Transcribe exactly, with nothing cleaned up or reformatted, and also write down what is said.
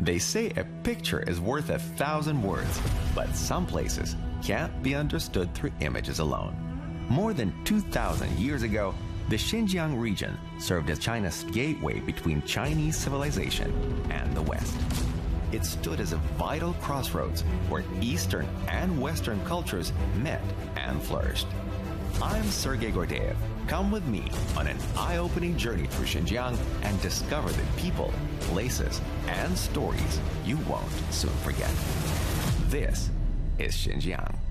They say a picture is worth a thousand words, but some places can't be understood through images alone. More than two thousand years ago, the Xinjiang region served as China's gateway between Chinese civilization and the West. It stood as a vital crossroads where Eastern and Western cultures met and flourished. I'm Sergei Gordeev. Come with me on an eye-opening journey through Xinjiang and discover the people, places, and stories you won't soon forget. This is Xinjiang.